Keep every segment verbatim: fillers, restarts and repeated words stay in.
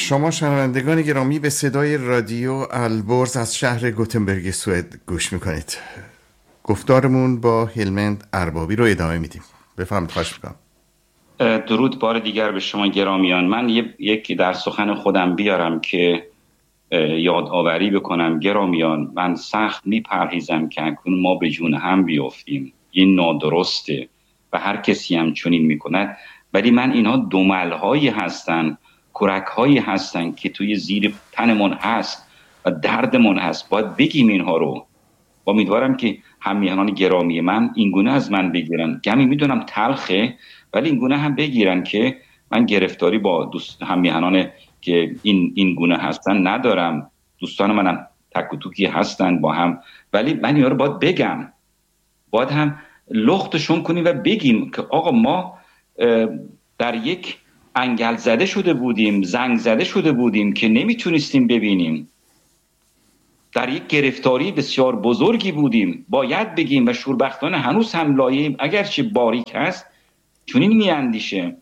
شما شنوندگان گرامی به صدای رادیو البرز از شهر گوتنبرگ سوئد گوش میکنید. گفتارمون با هیلمند اربابی رو ادامه میدیم. بفرمایید. خواهش میکنم. درود بار دیگر به شما گرامیان. من یکی در سخن خودم بیارم که یادآوری بکنم گرامیان. من سخت میپرهیزم که اکنون ما به جون هم بیافتیم. این نادرسته و هر کسی هم چنین میکند، ولی من اینها دملهایی هستن، کرک‌هایی هستن که توی زیر تنمون هست و دردمون هست. باید بگیم اینها رو. امیدوارم که همیهنان گرامی من اینگونه از من بگیرن. گمی میدونم تلخه، ولی اینگونه هم بگیرن که من گرفتاری با دوست همیهنان که این اینگونه هستن ندارم. دوستان منم تک و توکی هستن با هم، ولی من اینا رو باید بگم. باید هم لختشون کنیم و بگیم که آقا ما در یک انگل زده شده بودیم، زنگ زده شده بودیم که نمیتونستیم ببینیم. در یک گرفتاری بسیار بزرگی بودیم، باید بگیم و شوربختانه هنوز هم لایه اگرچه باریک هست چنین میاندیشه.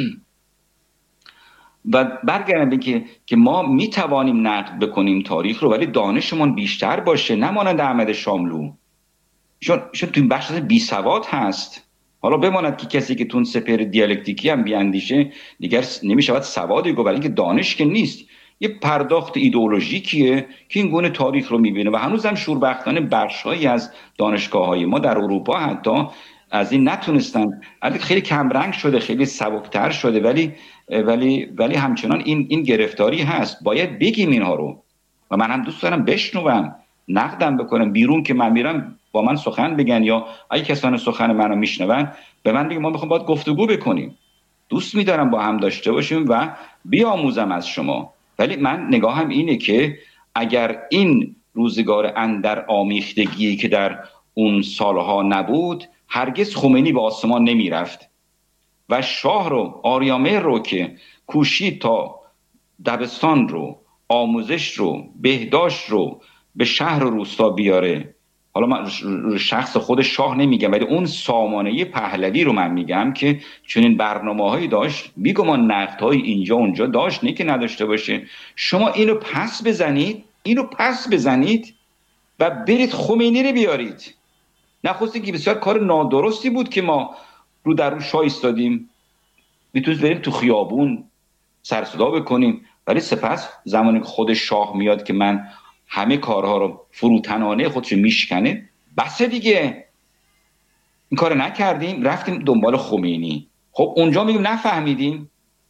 و برگردم به که که ما میتوانیم نقد بکنیم تاریخ رو، ولی دانشمون بیشتر باشه، نه مانند احمد شاملو. چون چون تو این بخش بی سواد هست. حالا بماند که کسی که تون سپر دیالکتیکی هم بیاندیشه دیگر نمیشود سوادی گفت، برای اینکه دانش که نیست، یه پرداخت ایدئولوژیکیه که این گونه تاریخ رو میبینه. و هنوزم شوربختانه بخشایی از دانشگاه‌های ما در اروپا حتی از این نتونستن. خیلی کم رنگ شده، خیلی سبکتر شده، ولی ولی ولی همچنان این این گرفتاری هست. باید بگیم اینها رو. و من هم دوست دارم بشنوم، نقدم بکنم. بیرون که من میرم با من سخن بگن، یا اگه کسان سخن منو میشنون به من بگن ما میخوام باید گفتگو بکنیم. دوست می‌دارم با هم داشته باشیم و بیاموزم از شما. ولی من نگاهم اینه که اگر این روزگار اندر آمیختگی که در اون سالها نبود، هرگز خمینی به آسمان نمیرفت و شاه رو، آریامهر رو که کوشید تا دبستان رو، آموزش رو، بهداشت رو به شهر و روستا بیاره. حالا من شخص خود شاه نمیگم، ولی اون سامانه پهلوی رو من میگم که چنین برنامه‌هایی داشت. میگم نقدهای اینجا اونجا داشت، نه که نداشته باشه. شما اینو پس بزنید، اینو پس بزنید و برید خمینی رو بیارید. نخسته که بسیار کار نادرستی بود که ما رو در رو شاه ایستادیم. میتونید بریم تو خیابون سر صدا بکنیم، ولی سپس زمانی که خود شاه میاد که من همه کارها رو فروتنانه خودش میشکنه، بس دیگه این کار نکردیم، رفتیم دنبال خمینی. خب اونجا میگیم نفهمیدیم،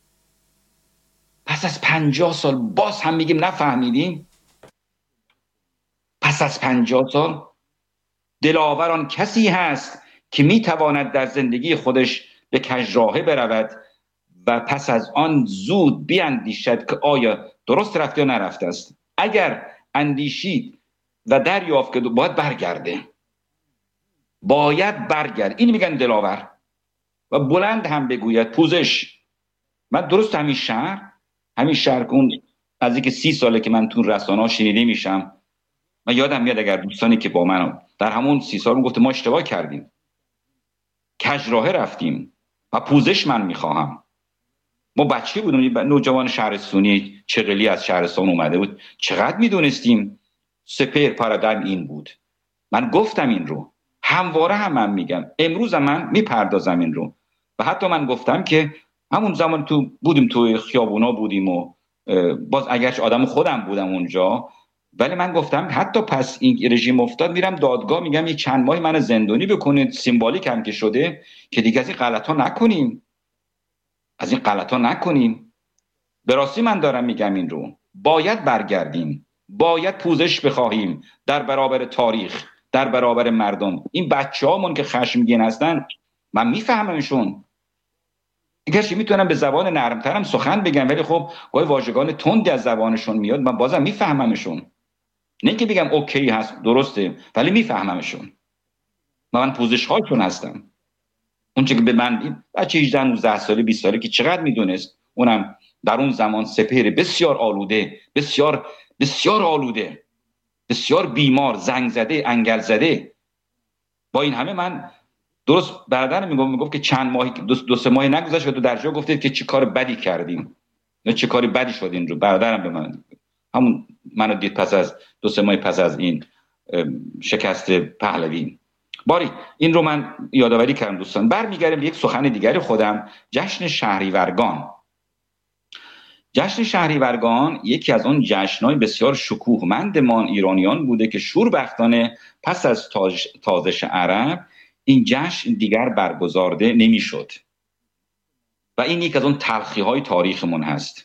پس از پنجاه سال باز هم میگیم نفهمیدیم. پس از پنجاه سال دلاوران کسی هست که میتواند در زندگی خودش به کژراهه برود و پس از آن زود بیاندیشد که آیا درست رفته یا نرفته است. اگر اندیشید و دریافت که باید برگرده، باید برگرد. این میگن دلاور. و بلند هم بگوید پوزش. من درست همین شهر همین شهر کن از اینکه سی ساله که من تو رسانه‌ها شنیده میشم، من یادم میاد اگر دوستانی که با من در همون سی سال گفته ما اشتباه کردیم، کژراهه رفتیم و پوزش من میخواهم. ما بچه بودیم، نوجوان شهرستانی چغلی از شهرستان اومده بود، چقدر میدونستیم سپر پارادایم این بود. من گفتم این رو همواره هم من میگم، امروز هم من میپردازم این رو. و حتی من گفتم که همون زمان تو بودیم، توی خیابونا بودیم و باز اگرچه آدم خودم بودم اونجا، ولی من گفتم حتی پس این رژیم افتاد میرم دادگاه میگم یک چند ماهی من زندانی بکنید، سیمبولیک هم که شده، که دیگه از این غلطا نکنیم، از این غلطا نکنیم. به راستی من دارم میگم این رو. باید برگردیم، باید پوزش بخواهیم در برابر تاریخ، در برابر مردم. این بچه‌هامون که خشمگین هستن من میفهممشون، اگرچه میتونم به زبان نرمترم سخن بگم، ولی خب گاهی واژگان تندی از زبانشون میاد، من بازم میفهممشون. نه که بگم اوکی هست درسته، ولی میفهممشون. من پوزش هاشون هستم. اون چه که به من بچه هجده نوزده ساله بیست ساله که چقدر میدونست، اونم در اون زمان سپهر بسیار آلوده، بسیار بسیار آلوده، بسیار بیمار، زنگ زده، انگل زده. با این همه من درست برادرم میگفت میگفت که چند ماهی دو, دو سه ماه نگذشت و تو در جا گفتید که چه کار بدی کردیم. نه چه کاری بدی شد این رو برادرم به من همون منو دید پس از دو سه ماه پس از این شکست پهلوی. باری این رو من یادآوری کردم دوستان. برمیگردم به یک سخن دیگری خودم، جشن شهریورگان. جشن شهریورگان یکی از اون جشن‌های بسیار شکوهمند ما ایرانیان بوده که شوربختانه پس از تاج... تازش عرب این جشن دیگر برگزارده نمی‌شد و این یک از اون تلخی‌های تاریخمون هست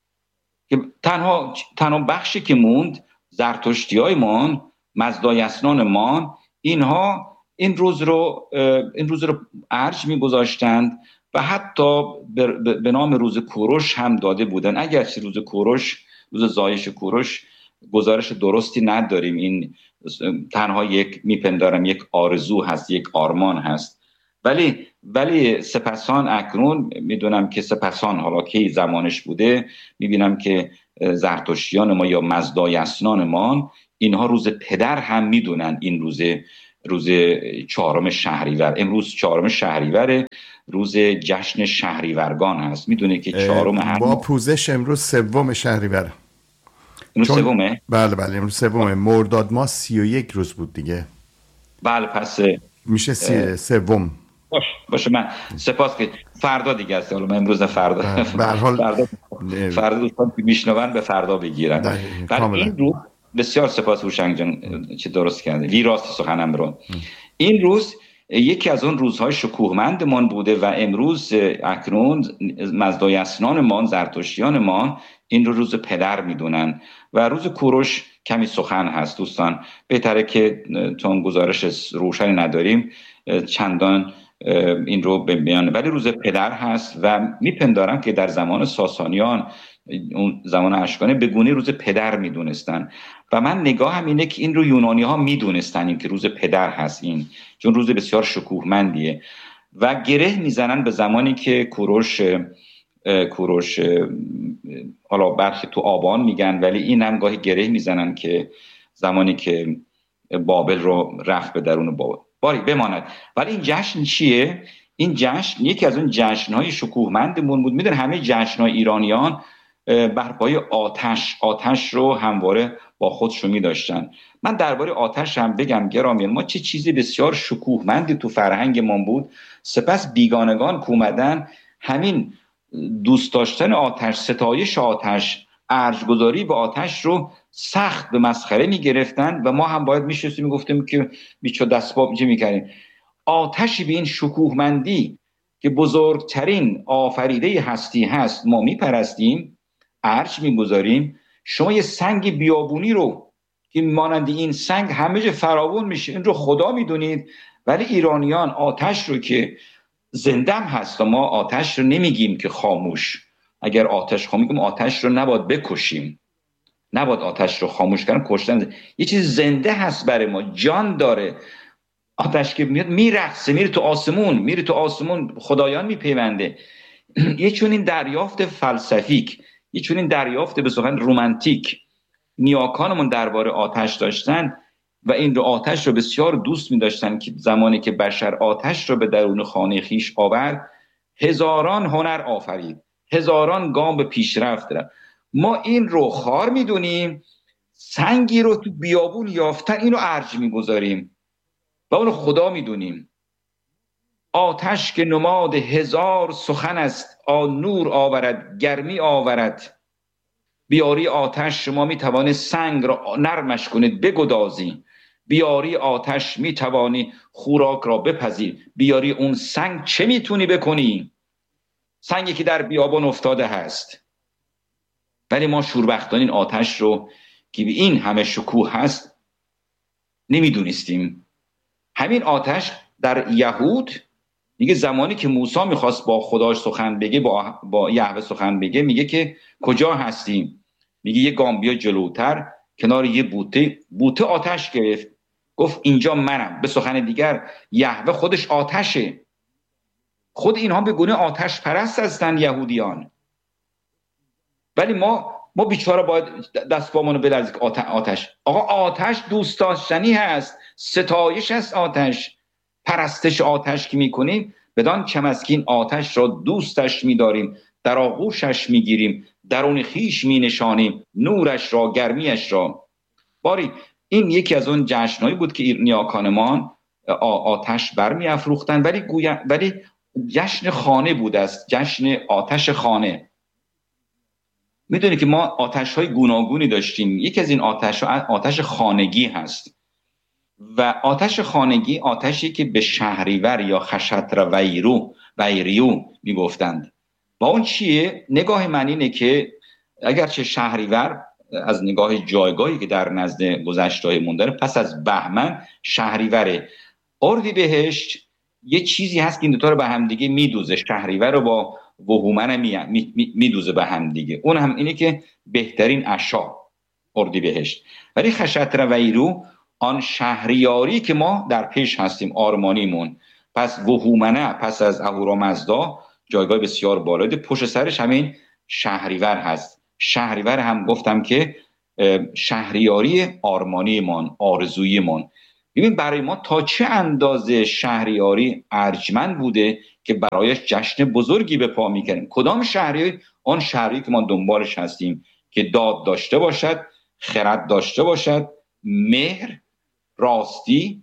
که تنها تنها بخشی که موند زرتشتی‌هایمان، مزدایسنانمان، اینها این روز رو این روز رو ارج می‌گذاشتند و حتی به نام روز کوروش هم داده بودن. اگرچه روز کوروش، روز زایش کوروش گزارش درستی نداریم، این تنها یک میپندارم یک آرزو هست، یک آرمان هست، ولی ولی سپسان اکنون میدونم که سپسان حالا کی زمانش بوده، میبینم که زرتشتیان ما یا مزدایسنان ما اینها روز پدر هم میدونن این روز روز چهارم شهریور. امروز چهارم شهریور، روز جشن شهریورگان هست. میدونه که چهارم هر با پوزش امروز سوم شهریور. امروز سومه؟ بله بله امروز سومه. مرداد ماه سی و یک روز بود دیگه. بله پس میشه سی... سوم. باش باشه من سپاس که فردا دیگه است. حالا من امروز فردا به هر حال فردا فردا دوستان که میشنون به فردا بگیرن. ولی این روز بسیار سپاس هوشنگ جان چه درست کرده وی راست سخنم رو. این روز یکی از اون روزهای شکوهمندمان بوده و امروز اکنون مزدایسنانمان، زرتشتیانمان این رو روز پدر میدونن و روز کوروش کمی سخن هست دوستان. بهتره که چون گزارش روشنی نداریم چندان این رو ببینن، ولی روز پدر هست و میپندارم که در زمان ساسانیان، اون زمان اشکانی، به گونه روز پدر میدونستن و من نگاهم اینه که این رو یونانی ها میدونستن این که روز پدر هست، این چون روز بسیار شکوهمندیه و گره میزنن به زمانی که کوروش کوروش حالا برخی تو آبان میگن ولی این هم گاهی گره میزنن که زمانی که بابل رو رفت به درون بابل. باری بماند. ولی این جشن چیه؟ این جشن یکی از اون جشن‌های شکوهمندمون بود. میدونن همه جشن‌های ایرانیان بر پایه آتش آتش رو همواره با خودشون می‌داشتن. من درباره آتش هم بگم گرامیان، ما چه چیزی بسیار شکوهمندی تو فرهنگمون بود. سپس بیگانگان که اومدن همین دوست داشتن آتش، ستایش آتش، ارجگذاری به آتش رو سخت به مسخره می‌گرفتن و ما هم باید می‌شستیم می‌گفتیم که بیچاره دستباب می‌چه می‌کردیم. آتشی به این شکوهمندی که بزرگترین آفریده هستی هست ما میپرستیم، ارج میگذاریم. شما یه سنگ بیابونی رو که مانند این سنگ همه جا فراوون میشه، این رو خدا میدونید، ولی ایرانیان آتش رو که زندم هست و ما آتش رو نمیگیم که خاموش. اگر آتش خاموش میگیم آتش رو نباید بکشیم، نباید آتش رو خاموش کردن، کشتن. یه چیز زنده هست برای ما، جان داره. آتش که میاد میرقصه، میره تو آسمون، میره تو آسمون خدایان میپیونده. یه چون این دریافت فلسفیک، یه چون این دریافت به سخن رومانتیک نیاکانمون درباره آتش داشتن و این رو آتش رو بسیار دوست می‌داشتن که زمانی که بشر آتش رو به درون خانه خیش آورد هزاران هنر آفرید، هزاران گام به پیشرفت رفت. ما این رو خار میدونیم، سنگی رو تو بیابون یافتن اینو ارج میگذاریم و اونو خدا میدونیم. آتش که نماد هزار سخن است، آ نور آورد گرمی آورد. بیاری آتش شما میتوانی سنگ را نرمش کنید بگدازی، بیاری آتش میتوانی خوراک را بپزی. بیاری اون سنگ چه میتونی بکنی؟ سنگی که در بیابان افتاده هست. ولی ما شوربختان این آتش رو که این همه شکوه هست نمیدونستیم. همین آتش در یهود میگه زمانی که موسی میخواست با خداش سخن بگه، با, با یهوه سخن بگه، میگه که کجا هستیم؟ میگه یه گام بیا جلوتر، کنار یه بوته بوته آتش گرفت، گفت اینجا منم. به سخن دیگر یهوه خودش آتشه. خود اینها به گونه آتش پرست هستن یهودیان، ولی ما ما بیچاره باید دست پامونو بلرزیم که آتش. آقا آتش دوست داشتنی هست، ستایش هست. آتش پرستش آتش که میکنیم بدان کم از که این آتش را دوستش میداریم، در آغوشش میگیریم، درون خیش می نشانیم نورش را، گرمیش را. باری این یکی از اون جشنهایی بود که نیاکانمان آتش برمی افروختن، ولی گویا ولی جشن خانه بود است، جشن آتش خانه. میدونی که ما آتش های گوناگونی داشتیم. یکی از این آتش ها آتش خانگی هست و آتش خانگی آتشی که به شهریور یا خشتر ویرو ویریو میگفتند. با اون چیه؟ نگاه من اینه که اگرچه شهریور از نگاه جایگاهی که در نزد گذشته‌هامون داره پس از بهمن شهریوره، اردیبهشت یه چیزی هست که این دوتا رو به هم دیگه میدوزه، شهریور رو با وهومن می میدوزه به هم دیگه. اون هم اینه که بهترین عشا اردیبهشت. ولی خشتر ویرو آن شهریاری که ما در پیش هستیم، آرمانیمون. پس وهومنه پس از اهورامزدا جایگاه بسیار بالا ده، پشت سرش همین شهریور هست. شهریور هم گفتم که شهریاری آرمانیمان، آرزویمان. ببین برای ما تا چه اندازه شهریاری ارجمند بوده که برایش جشن بزرگی به پا میکنیم. کدام شهریاری؟ آن شهری که ما دنبالش هستیم که داد داشته باشد، خرد داشته باشد، مهر، راستی،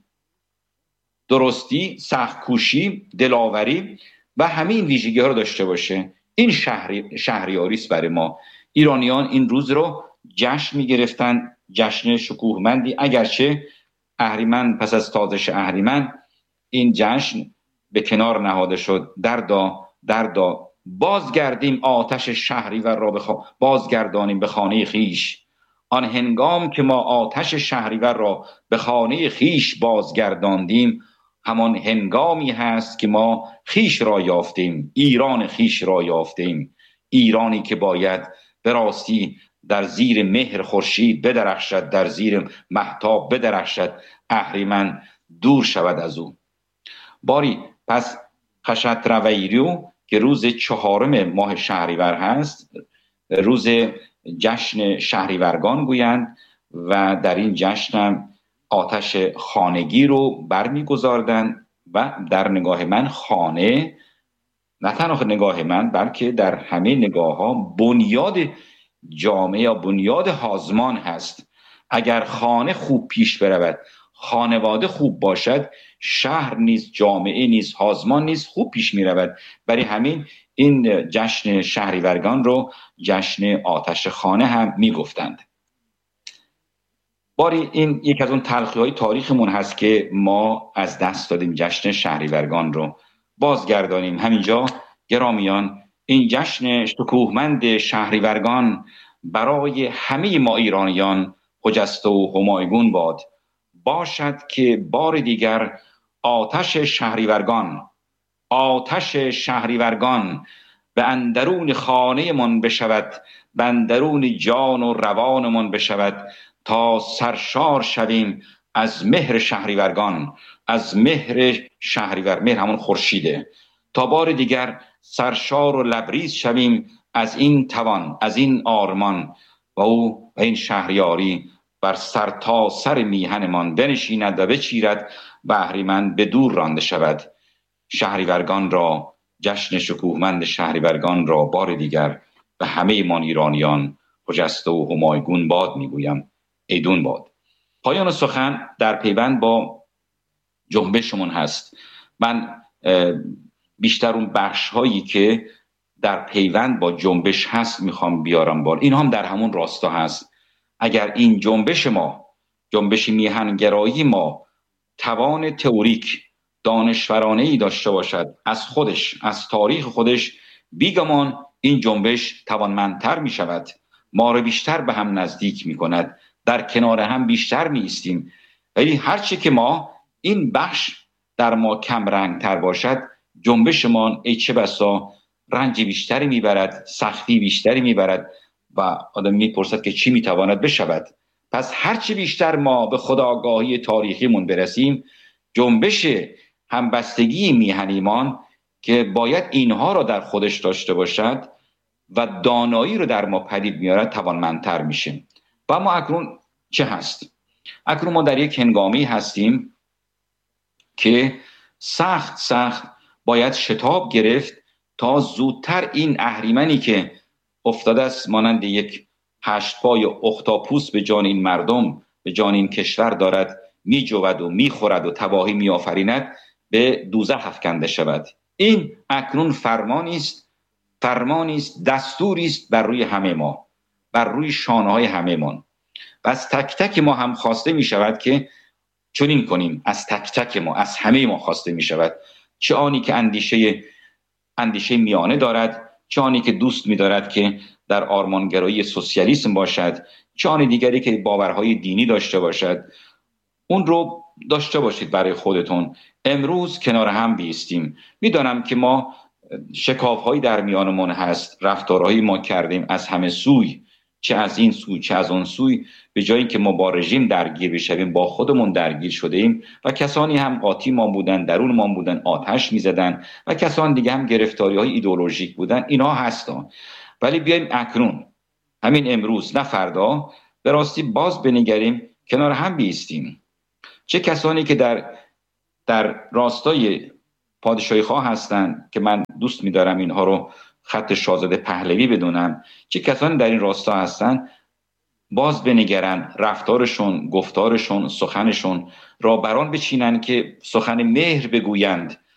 درستی، سخت‌کوشی، دلاوری و همین ویژگی ها رو داشته باشه. این شهری شهریاری است برای ما. ایرانیان این روز رو جشن میگرفتن، جشن شکوهمندی. اگرچه اهریمن پس از تازش اهریمن این جشن به کنار نهاده شد. دردا دردا بازگردیم آتش شهریور را بخوا... بازگردانیم به خانه خیش. آن هنگام که ما آتش شهریور را به خانه خیش بازگرداندیم، همان هنگامی هست که ما خیش را یافتیم، ایران خیش را یافتیم. ایرانی که باید به راستی در زیر مهر خورشید بدرخشد، در زیر مهتاب بدرخشد، اهریمن دور شود از او. باری پس خشتر ویریو که روز چهارم ماه شهریور هست، روز جشن شهریورگان گویند و در این جشن هم آتش خانگی رو برمیگزاردن و در نگاه من خانه، نه تنها نگاه من بلکه در همه نگاه ها، بنیاد جامعه یا بنیاد هازمان هست. اگر خانه خوب پیش برود، خانواده خوب باشد، شهر نیز، جامعه نیز، هازمان نیز خوب پیش می رود. برای همین این جشن شهریورگان رو جشن آتش خانه هم می گفتند. باری این یک از اون تلخی های تاریخمون هست که ما از دست دادیم جشن شهریورگان رو بازگردانیم. همینجا گرامیان این جشن شکوهمند شهریورگان برای همه ما ایرانیان خجسته و همایگون باد. باشد که بار دیگر آتش شهریورگان آتش شهریورگان به اندرون خانه من بشود، به اندرون جان و روان من بشود، تا سرشار شویم از مهر شهریورگان، از مهر شهریور، مهر همون خورشیده، تا بار دیگر سرشار و لبریز شویم از این توان، از این آرمان و او و این شهریاری بر سر تا سر میهنمان بنشیند و بچیرد و اهریمن به دور رانده شود. شهریورگان را، جشن شکوهمند شهریورگان را بار دیگر به همه ما ایرانیان خجسته و همایگون باد میگویم، ایدون باد. پایان سخن در پیوند با جنبشمون هست. من بیشتر اون بخش هایی که در پیوند با جنبش هست میخوام بیارم بار. این هم در همون راستا هست. اگر این جنبش ما، جنبش میهنگرایی ما، توان تئوریک دانشورانه‌ای داشته باشد از خودش، از تاریخ خودش، بیگمان این جنبش توانمندتر می شود، ما رو بیشتر به هم نزدیک می کند، در کنار هم بیشتر می ایستیم. ولی هرچی که ما این بخش در ما کم رنگ تر باشد، جنبشمان ای چه بسا رنج بیشتری می برد، سختی بیشتری می برد و آدم می پرسد که چی می تواند بشود. پس هرچی بیشتر ما به خودآگاهی تاریخیمون برسیم، جنبش همبستگی میهنیمان که باید اینها را در خودش داشته باشد و دانایی رو در ما پدید میارد توانمندتر میشه. و ما اکنون چه هست؟ اکنون ما در یک هنگامی هستیم که سخت سخت باید شتاب گرفت تا زودتر این اهریمنی که افتاده است مانند یک هشت پای اختاپوس به جان این مردم، به جان این کشور دارد می جود و می خورد و تباهی می آفریند، به دوزخ افکنده شود. این اکنون فرمانی است، فرمانی است، دستوری است بر روی همه ما، بر روی شانه های همه ما. و از تک تک ما هم خواسته می شود که چنین کنیم. از تک تک ما، از همه ما خواسته می شود، چه آنی که اندیشه اندیشه میانه دارد، چه آنی که دوست می دارد که در آرمانگرایی سوسیالیسم باشد، چه آن دیگری که باورهای دینی داشته باشد، اون رو داشته باشید برای خودتون. امروز کنار هم بیستیم. میدانم که ما شکاف‌هایی در میانمون هست، رفتارهایی ما کردیم از همه سوی، چه از این سوی چه از اون سوی، به جایی که ما با رژیم درگیر بشویم با خودمون درگیر شده ایم و کسانی هم قاطی ما بودن، درون ما بودن، آتش میزدن و کسان دیگه هم گرفتاری های ایدئولوژیک بودن. اینا هستن. ولی بیایم اکنون، همین امروز نه فردا، به راستی باز بنگریم، کنار هم بیستیم. چه کسانی که در در راستای پادشاهی خواه هستند که من دوست می‌دارم اینها رو خط شاهزاده پهلوی بدونم، چه کسانی در این راستا هستند، باز بنگرن، رفتارشون، گفتارشون، سخنشون را بران بچینن که سخن مهر بگویند